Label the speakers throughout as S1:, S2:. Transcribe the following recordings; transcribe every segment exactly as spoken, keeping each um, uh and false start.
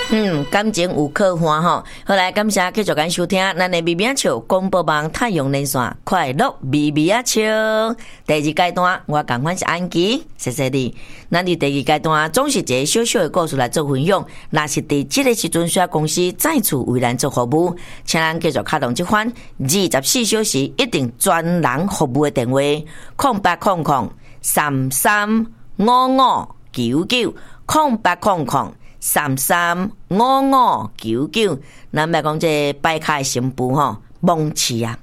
S1: 嗯，感情有可欢吼。好来，感谢继续咱收听咱的咪咪笑广播网太阳连线快乐咪咪笑。第二阶段我共款是安琪，谢谢你。咱伫第二阶段总是一个小小的故事来做分享。若是伫这个时阵需要公司再次为咱做服务，请咱继续开动这款二十四小时一定专人服务的电话：空八空空三三五五九九空八空空。三三五五九九，咱来讲这摆卡的新妇吼，蒙奇啊！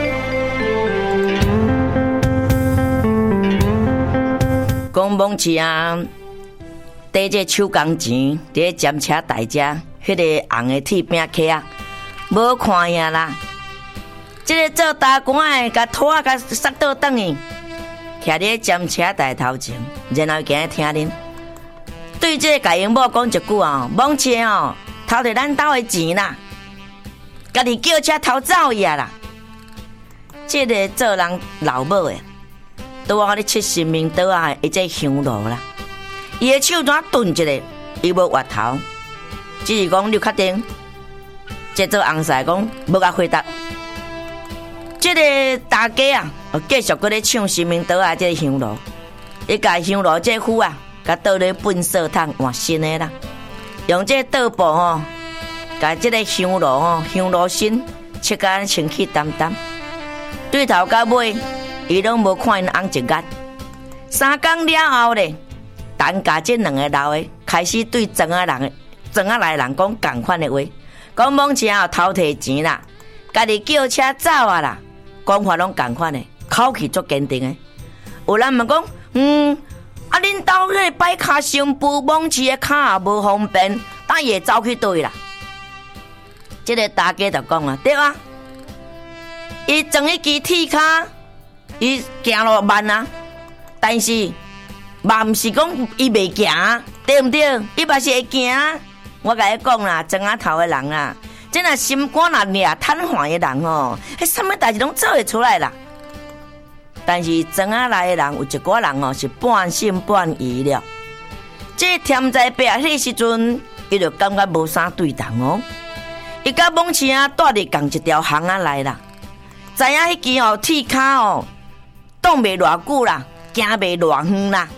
S1: 讲蒙奇啊，第这手工钱，伫尖车大家，迄个红的铁饼客啊，无看呀啦！这个做打工的，甲拖啊，甲塞倒转去，徛伫尖车大头前，然后行听恁。对这个家英某讲一句啊，蒙切哦，偷摕咱兜的钱啦，家己叫车偷走去啊啦。这个做人老母的，拄啊咧七神明岛啊，一只香炉啦，伊的手踭顿一个，伊无滑头，只是讲你确定，这做红婿讲无甲回答。这个大家啊，继续搁咧抢神明岛啊，这个香炉，伊甲香炉这壶啊。甲倒咧粪扫桶换新的啦，用这倒布吼，甲这个香炉吼，香炉身切甲清气淡淡，对头到尾，伊拢无看因翁一眼。三工了后咧，等甲这两个老的开始对庄仔人、庄仔来人讲共款的话，讲蒙钱后偷摕钱啦，家己叫车走啊啦，讲法拢共款的，口气足坚定的。有人问讲，嗯。啊！恁兜迄个摆卡新妇蒙起的卡也无方便，当伊会走去对啦。这个大家就讲啊，对啊，伊装一支铁卡，伊行路慢啊，但是嘛毋是讲伊袂行，对毋对？伊嘛是会行。我甲你讲啦，庄仔头的人啊，真若心肝若掠瘫痪的人哦，迄啥物代志拢做会出来啦。但是庄仔来的人有一寡人哦是半信半疑了。这添在白迄个时阵，伊就感觉无啥对当哦。伊甲蒙车啊住伫共一条巷仔来啦，知影迄支哦铁卡哦挡袂偌久啦，行袂偌远啦。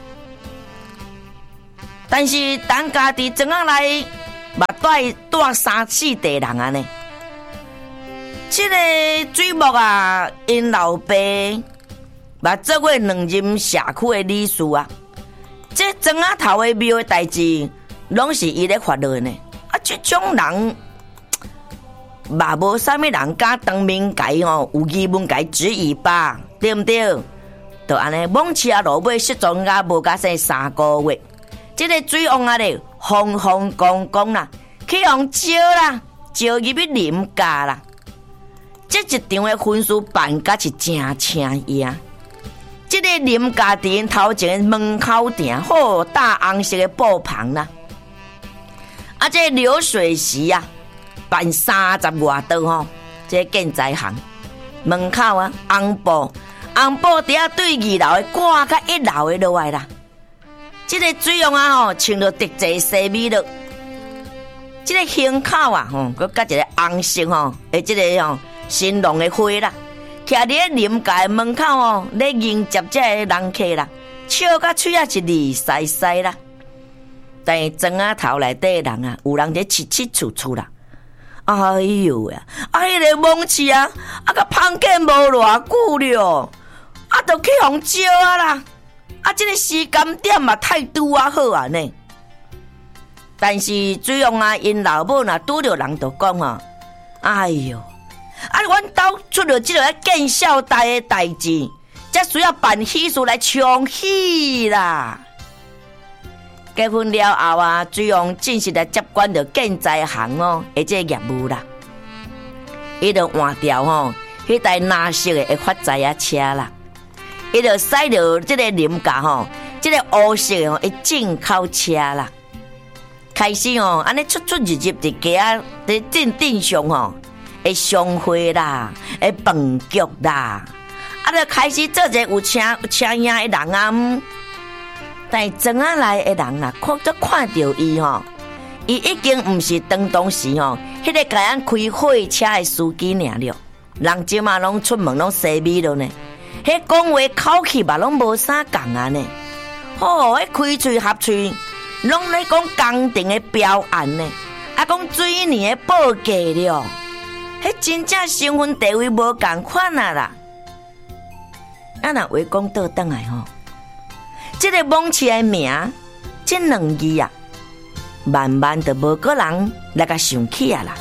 S1: 但是等家伫庄仔来，嘛带带三四地人啊呢。这个水木啊，因老爸。嘛做过两任社区的理事啊，这庄仔头的庙的代志，拢是伊咧发落呢。啊，这种人，嘛无啥物人敢当面甲伊吼有疑问甲伊质疑吧，对毋对？就安尼，蒙车啊，落尾失踪啊，无甲说三个月，这个水王啊咧，风风光光啦，去互招啦，招入去啉咖啦，这一场的婚事办甲是真请伊啊。这个林家店头前门口顶好大红色的布棚啦，啊，这个流水席啊，办三十外桌吼，这个建材行门口啊，红布红布底下对二楼的挂到一楼的落来啦。这个水王啊吼，穿着特制西米了，这个胸口啊吼，佮加一个红色吼，诶，这个吼新郎的花啦。徛伫林家门口哦，咧迎接这个人客啦，笑甲嘴啊是利塞塞啦。但是庄仔头内底的人啊，有人在七七楚楚啦。哎呦呀，啊迄个蒙气啊，啊甲芳见无偌久了，啊都去互招啊啦。啊，这个时间点嘛太拄啊好啊呢。但是水王啊，因老母若拄着人就讲啊，哎呦。啊！阮兜出了这个见孝代的代志，才需要办喜事来冲喜啦。结婚了后啊，水王正式来接管着建材行哦，而这业务啦。伊就换掉吼，迄台蓝色的会发财啊车啦，伊就驶着这个林家吼，这个乌色的吼，进口车啦。开始哦，安尼出出入入伫街啊，伫镇镇上吼。会商会啦，会饭局啦，啊，就开始做一个有车有车影的人啊。但是庄仔来的人啦，看都看到伊吼， 伊已经毋是当当时吼，迄个甲咱开火车的司机尔了。人即马拢出门拢西米了呢，迄讲话口气嘛拢无啥共啊呢。吼，迄开喙合喙，拢咧讲工程的标案呢，啊讲水泥的报价了，迄真正身份地位无共款啊啦。啊，若话讲倒转来吼，即个蒙市的名，即两字啊，慢慢就无个人来甲想起啊啦。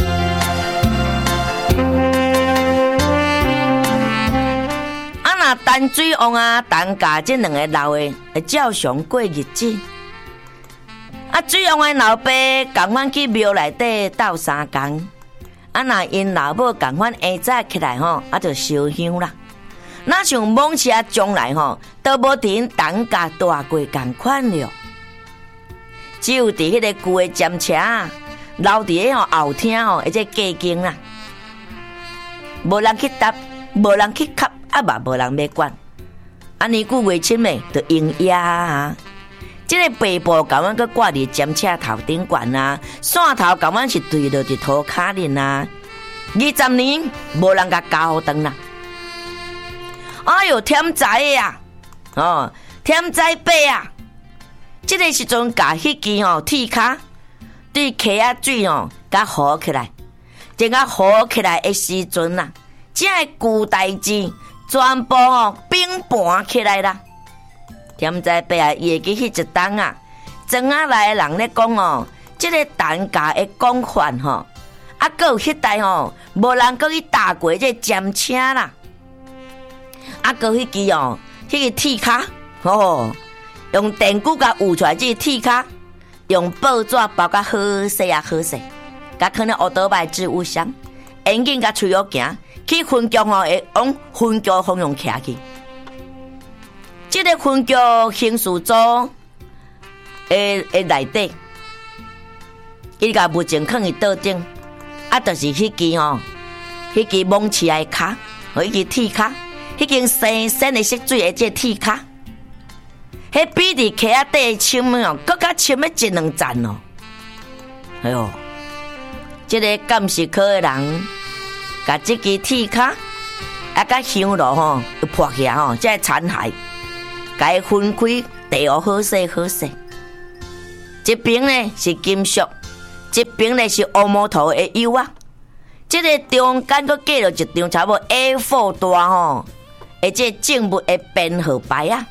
S1: 啊，若淡水王啊、淡家即两个老的会照常过日子。啊，水王的老爸共阮去庙内底斗三工，啊，若因老母共阮下早起来吼，啊，就烧香啦。哪像蒙市啊，将来吼都无伫因淡家大过共款了。只有伫迄个旧的尖车留伫迄吼后厅吼，或者街景啦，无人去搭，无人去吸，啊嘛无人要管。啊，年久月深诶，就营业啊。即个白布甲阮去挂伫尖车头顶管啊，线头甲阮是对落伫涂骹面啊。二十年无人甲交互转啦。哎哟，添财的啊，哦，添财八啊！即个时阵，甲迄支吼铁卡对溪仔水吼，甲好起来，等甲好起来的时阵啊，这个旧代志全部吼冰盘起来啦。添财八啊，伊会记迄一档啊，庄仔内的人咧讲哦，即个单价的讲法吼，啊，搁有迄代吼，无人搁去搭过这尖车啦。啊，搁迄支哦，迄个铁卡哦，用电锯甲捂出来，这个铁卡用报纸包甲好势啊好势，甲放咧乌倒摆置物箱，赶紧甲随后行去分局哦，会往分局方向徛去。这个分局刑事组诶诶内底，伊甲物证放伫桌顶，啊，就是迄支哦，迄支蒙起来卡，和迄支铁卡。迄间生生的色水的这铁卡，迄比伫溪仔底深哦，更加深要一两层哦。哎哟，这个监视科的人，甲这支铁卡，啊，甲香炉吼，破起来吼，这残骸，甲伊分开，地哦好势好势。一边呢是金属，一边呢是乌木头的油啊。这个中间佫架了一张差不多 A 四 大吼。而且证物的编号牌啊，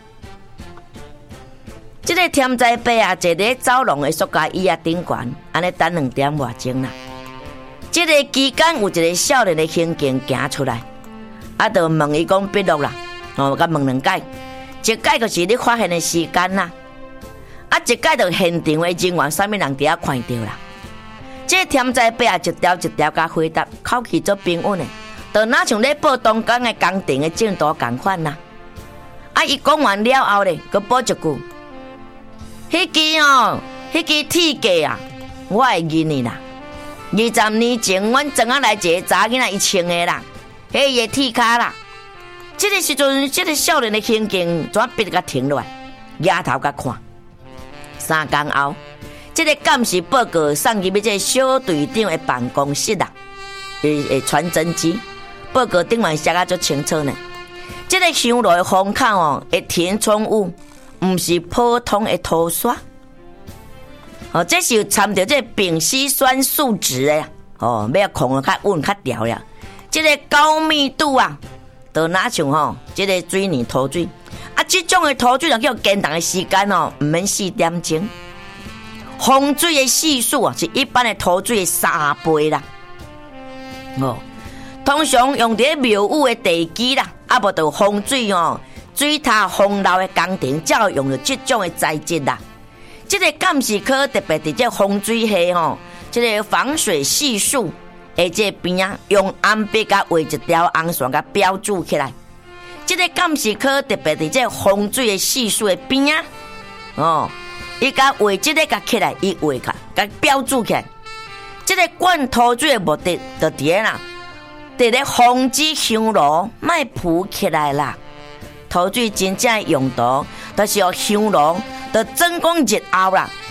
S1: 这个添财八啊，坐伫走廊的塑胶椅啊顶悬，安尼等两点外钟啦。这个期间有一个少年的刑警行出来，啊，就问伊讲笔录啦，哦，甲问两解，一解就是你发现的时间啦，啊，一解就现场的人员啥物人伫遐看到啦。这个添财八啊，一条一条甲回答，口气足平稳的。就哪像咧报当工的工程的进度共款啦，啊！伊讲完了后咧，佮补一句：，迄支哦，迄支铁架啊，我会认你啦。二十年前，阮庄仔来一个查囡仔伊穿的啦，迄伊的铁卡啦。这个时阵，这个少年的刑警怎逼甲停落来，抬头甲看。三天后，这个监视报告送入去这小队长的办公室啦，诶诶，传真机。报告顶面写啊足清楚呢，这个香炉的封口哦，会填宠物，唔是普通的涂刷。哦，这是有掺着这丙烯酸树脂的哦，要控啊较稳较调了。这个高密度啊，就哪像吼，这个水泥涂水啊，这种的涂水若叫坚长的时间哦，唔免四点钟。防水的系数啊，是一般的涂水的三倍啦。哦。通常用伫庙宇的地基啦，啊无就风水哦，水塔风漏的工程，才会用到这种的材质啦。这个监视科特别伫这风水系吼，这个防水系数，而这边啊用红笔甲画一条红线甲标注起来。这个监视科特别伫这风水的系数的边啊，哦，伊甲画这个甲起来，伊画甲甲标注起来。这个灌涂水的目的就伫咧啦。伫咧防止香炉卖浮起来啦，涂水真正用途，就是用香炉，就真光日后啦，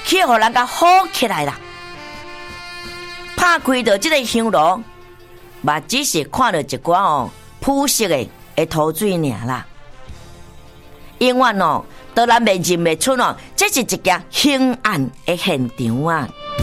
S1: 去互人家好起来啦。拍开到这个香炉，嘛只是看到一寡哦朴实的的土水尔啦。永远哦，都咱袂认袂出哦，这是一件凶案的现场啊！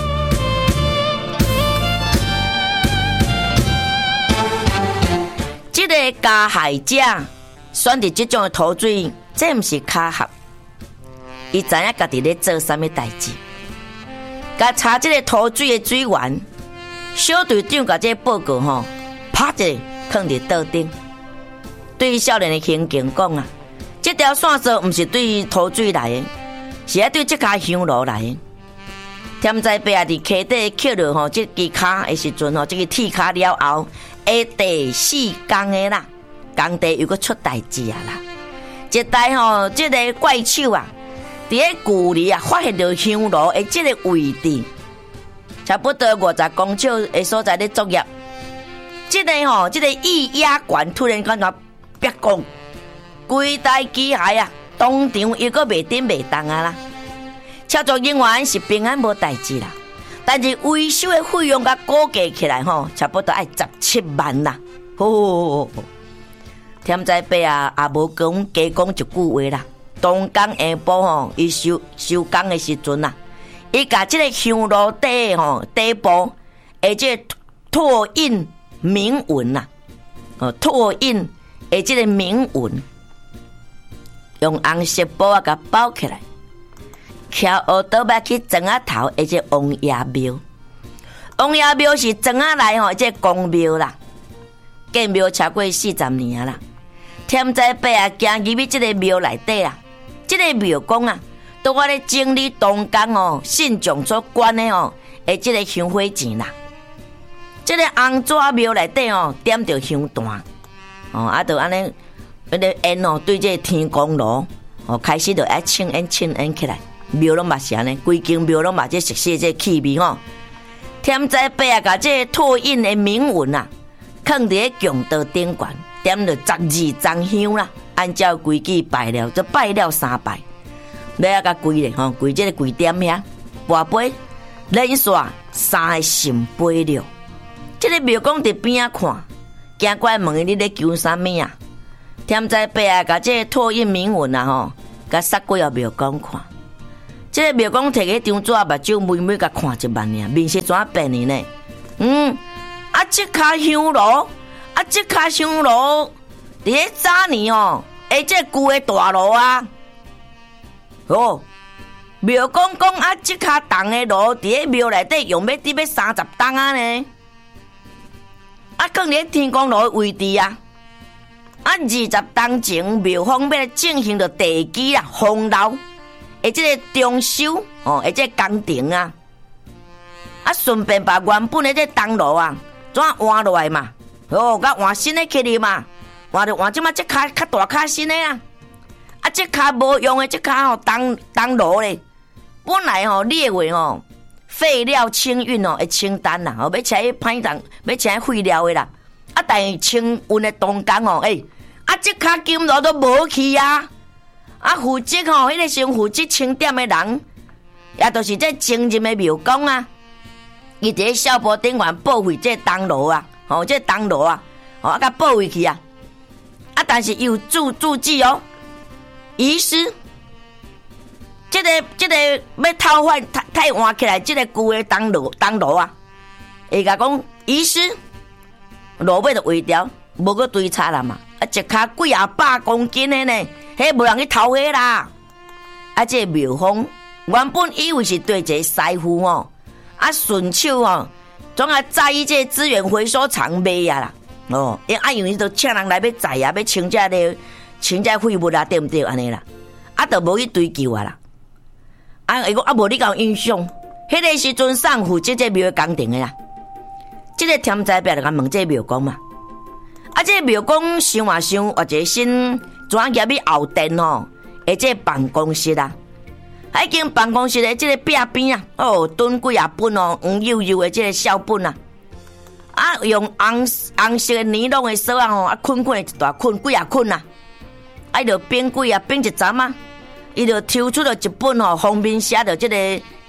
S1: 这个加害者选择这种的土水，这不是巧合，伊知影家己咧做啥物代志，甲查这个土水的水源。小队长甲这个报告吼，啪一下放伫桌顶，对少年的刑警讲啊，这条线索不是对土水来的，是要对这卡香炉来的。添在白啊伫溪底捡落吼，这支卡的时阵吼，这个铁卡了后，下第四天的啦，工地又搁出代志啊啦。一代吼，这个怪手啊，伫咧距离啊发现到香炉的这个位置。差不多五十公尺的所在咧作业，这个吼，这个液压管突然间就别讲，规台机械啊，当场又搁袂顶袂动啊啦。操作人员是平安无代志啦，但是维修的费用甲估计起来吼，差不多爱十七万啦。吼，添在白啊，也无讲加讲一句话啦。当天下晡吼，伊收收工的时阵啊。伊甲即个香炉底吼底部，而且拓印铭文呐、啊，哦拓印而即个铭文，用红色布啊甲包起来，翘耳朵要去庄仔头，而且王爷庙，王爷庙是庄仔内吼，即个公庙啦，建庙超过四十年啦，添在白啊行入去即个庙内底啊，即、这个庙公啊。都我咧整理当天哦，信众所捐的哦，诶，即个香火钱啦，即、这个红纸庙内底哦，点着香弹，哦，啊，就安尼，迄个烟哦，对这个天公炉哦，开始就爱庆烟庆烟起来，庙拢嘛是安尼，规间庙拢嘛即熟悉这气味吼。添在白啊，甲这拓印的铭文啊，放伫咧供道顶悬，点着十二张香啦，按照规矩拜了，就拜了三拜。你啊，甲跪咧吼，跪这个跪点遐，跋杯连续三个圣杯了。这个庙公伫边啊看，惊怪问你咧求啥物啊？添在白啊，甲这拓印铭文啊吼，甲撒过啊庙公看。这个庙公摕个张纸目睭微微甲看一万尔，面色怎变呢呢？嗯，啊，这卡香炉，啊，这卡香炉，伫咧早年哦，诶，这旧的大炉啊。哦，庙公讲啊，即卡重的炉伫咧庙内底用要伫要三十担啊呢，啊，放伫天公炉的位置啊，啊，二十担前庙方要进行着地基啊、封楼，而即个装修哦，而即个工程啊，啊，顺便把原本的这担炉啊，怎换落来嘛？哦，甲换新的起哩嘛，换着换即马即卡较大卡新的啊。啊，这卡无用的，这卡吼当当炉咧。本来吼列为吼废料清运哦的清单啦，吼要请去歹人，要请废料的啦。啊，但是清运的当工哦，诶、欸，啊，这卡金炉都无去啊。啊，负责吼迄个先负责清点的人，也都是这前任的庙公啊。伊伫小坡顶悬报废这当炉啊，吼、哦、这当炉啊，吼啊甲报废去啊。啊，但是有注注记哦。遗失，这个这个要偷换太太换起来，这个旧的当炉当炉啊，会甲讲遗失，炉尾就围掉，无个堆差啦嘛，啊一卡几啊百公斤的呢，迄无人去偷迄啦，啊这个庙方原本以为是对一个师傅哦，啊顺手哦，总啊在意这个资源回收厂卖啊啦，哦，因啊因为都请人来要载啊，要清这个。清这废物啊，对不对？安尼啦，啊，都无去追究啊啦。啊，伊讲啊，无你甲我印象，迄个时阵上负责这庙工程的啦。这个添在表就甲问这庙公嘛。啊，这庙公想啊想，或者先转入去后殿吼，而这办公室啊，迄间办公室的这个壁边啊，哦，蹲几啊本哦，黄幼幼的这个小本啊。啊，用红红色的尼龙的锁啊吼，啊捆捆一大捆几啊捆啊。啊，就编几啊，编一站啊，伊就抽出了一本吼，方便写着这个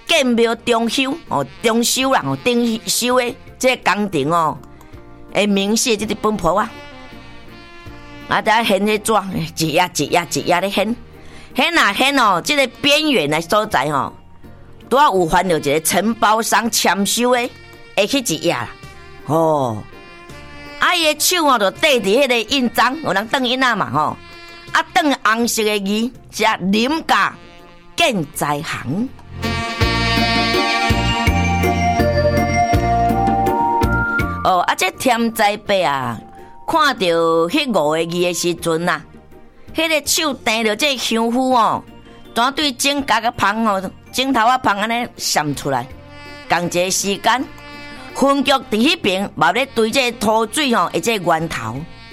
S1: 建庙中修哦，中修啦哦，顶修的这工程哦，诶，明细这个本簿啊，啊，大家掀迄纸，一页一页一页咧掀，掀啊掀哦，这个边缘的所在吼，拄啊有翻到一个承包商签收的，会去一页啦，哦，啊，伊的手哦就缀伫迄个印章，有人登印啊嘛吼，啊，登红色的字，写林家建材行。哦，啊，这添栽伯啊，看到迄五个字的时阵啊，迄个手掂着这香菇哦，单对指甲个芳哦，指头啊芳安尼闪出来。同一个时间，分局伫迄边嘛咧对这土水吼，的这源头。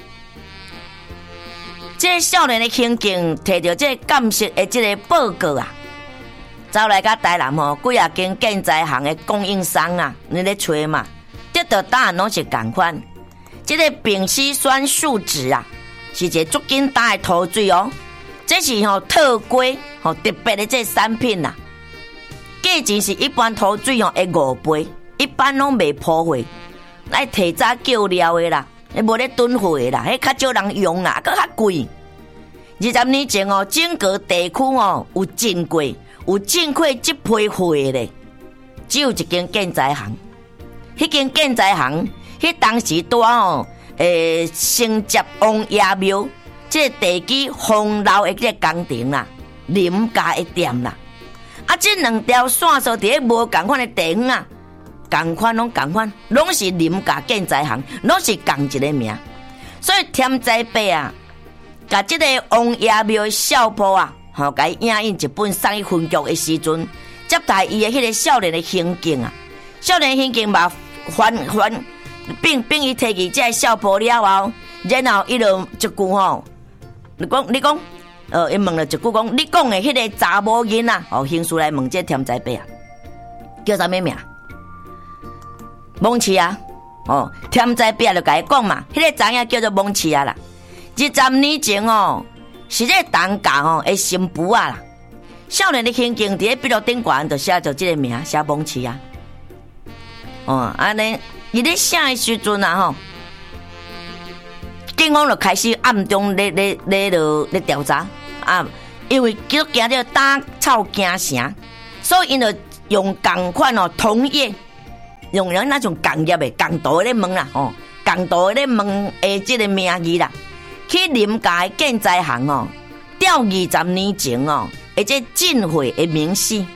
S1: 这少年的刑警摕到这监视的这个报告啊，走来甲台南吼，几啊间建材行的供应商啊，你咧找嘛？得到答案拢是同款，这个丙烯酸树脂啊，是一个足简单的涂水哦。这是吼特规吼特别的这产品呐、啊，价钱是一般涂水吼的五倍，一般拢袂破费，来提早叫料的啦，无咧囤货的啦，迄较少人用啦，佮较贵。二十年前哦，整个地区哦有进过，有进过这批货的，只有一间建材行。迄间建材行，迄当时拄哦，诶，承接王爷庙，这个地基封楼的这个工程啦，林家的店啦，啊，这两条线索伫咧无共款的地方啊，共款拢共款，拢是林家建材行，拢是同一个名，所以添栽伯啊，甲这个王爷庙的小铺啊，吼，甲伊影印一本送去分局的时阵，接待伊的迄个少年的刑警啊，少年刑警嘛。还还并并伊摕去这个小铺了后，然后伊就一句吼，你讲你讲，呃，伊问了一句讲，你讲的迄个查某囡仔，哦，刑事来问这添栽伯啊，叫啥物名？蒙奇啊，哦，添栽伯就甲伊讲嘛，迄、那个查某叫做蒙奇啊啦。二十年前哦，是这个当家哦的新妇啊啦，少年的刑警伫咧笔录顶悬就写着这个名，写蒙奇啊。哦，安尼，伊咧写的时阵啊，吼，警方就开始暗中咧咧咧咧咧调查啊，因为叫惊着打草惊蛇，所以因就用共款哦，同业用人那种工业的共道咧问啦，哦，共道咧问诶，即个名字啦，去林家的建材行哦，调二十年前哦，而且进货的明细，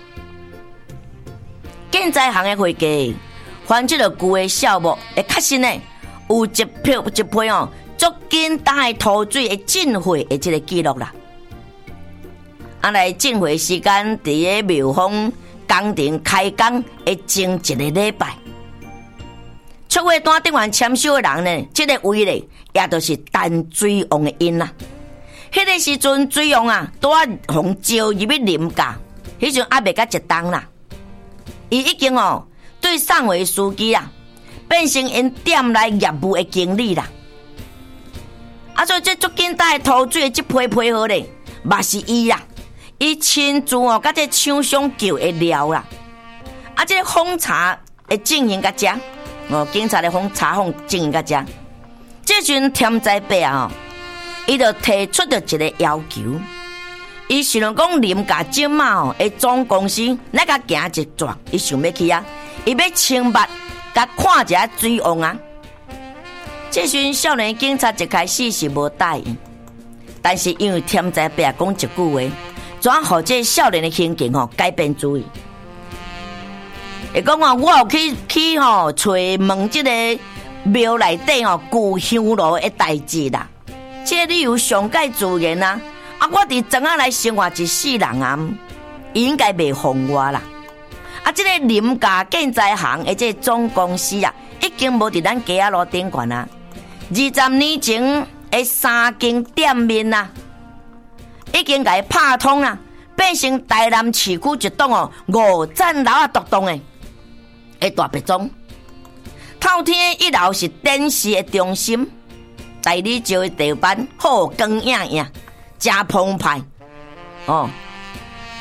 S1: 建材行的会计。翻这个旧的小木，会确实呢有一批一批哦，足简单的涂水的进货的这个记录啦。啊，来进货时间伫个庙方工程开工的前一个礼拜，出货单顶完签收的人呢，这个位咧也就是陈水王的因啦。迄个时阵水王啊，拄啊互招入去林家，迄阵还未甲一档啦，伊已经哦。对上位司机啊，变成因店内业务的经理啦。啊，所以这足简单的涂水的这批配合咧，嘛是伊啦，伊亲自哦，甲这厂商叫的料啦。啊，这个封查的经营甲遮，哦，警察的封查封经营甲遮。这阵添栽伯啊，吼，伊就提出了一个要求，伊想讲林家今嘛哦，的总公司那甲行一转，伊想要去啊。伊要清目，甲看一下水王啊！这群少年警察一开始是无答应，但是因为添栽伯讲一句话，怎互这少年的刑警吼改变主意？会讲哦，我有去去吼找问这个庙内底吼旧香炉的代志啦。这理由上界自然啊！啊，我伫庄仔来生活一世人啊，伊应该袂放我啦。啊，这个林家建材行的这总公司啊，已经无伫咱街仔路顶悬啊。二十年前的三间店面啊，已经甲伊拍通啊，变成台南市区一栋哦五层楼啊独栋的的大别庄。透天一楼是电视的中心，代理招的地板好光影影，真澎湃哦。啊，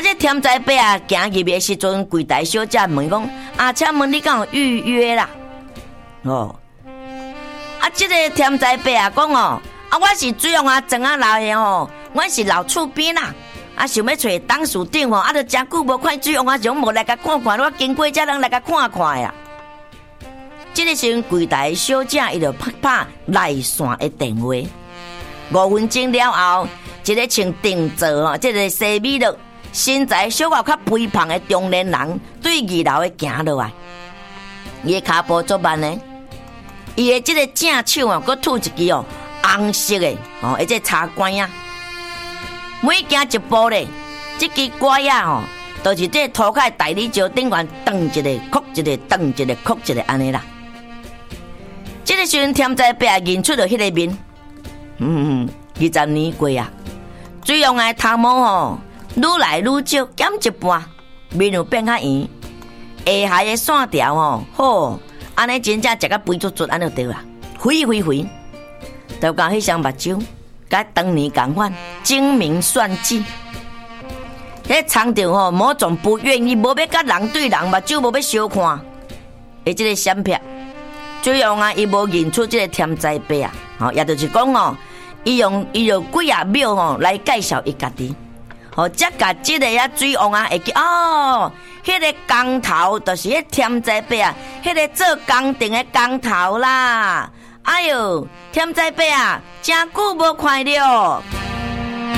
S1: 这甜仔伯啊，行入的时阵，柜台小姐问讲：啊，请问你敢有预约啦？哦，啊，这个甜仔伯啊讲哦，啊，我是水王啊庄仔老的哦，我是老厝边啦。啊，想要找董事长哦，啊，都真久无看水王啊，想无来甲看看，我经过才能来甲看看呀。这个时阵，柜台小姐伊就拍拍来线的电话，五分钟了后，一个穿定做哦，这个西米露、身材小可较肥胖的中年人，对二楼的行落来，伊的脚步足慢呢，伊的这个正手啊，佮吐一支哦红色的哦，而且插管啊。每行一步咧，这支拐啊吼，都、就是这涂骹大理石顶悬蹬一个，曲一个，蹬一个，曲一个安尼啦。这个时阵，添在白认出了迄个面，嗯，二十年过啊，水王的头毛吼，愈来愈少，减一半，面有变较圆，下下的线条吼，好，安尼真正食甲肥足足，安尼就对啦，肥肥肥，就讲迄双目睭。甲当年共款，精明算计。迄厂长吼，某种不愿意，无要甲人对人目睭无要相看。诶，即个闪片，最后啊，伊无认出即个添仔伯啊，吼，也就是讲哦，伊用伊用几啊秒吼来介绍伊家己，吼，才甲即个啊水王啊会记哦，迄、那个工头就是迄添仔伯啊，迄、那个做工程的工头啦。哎呦，添仔伯啊，真久无看了。